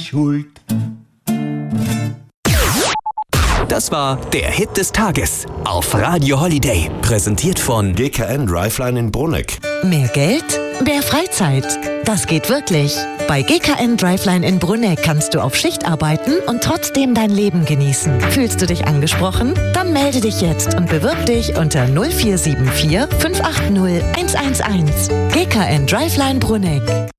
schuld. Das war der Hit des Tages auf Radio Holiday. Präsentiert von GKN Driveline in Bruneck. Mehr Geld? Mehr Freizeit. Das geht wirklich. Bei GKN Driveline in Bruneck kannst du auf Schicht arbeiten und trotzdem dein Leben genießen. Fühlst du dich angesprochen? Dann melde dich jetzt und bewirb dich unter 0474 580 111. GKN Driveline Bruneck.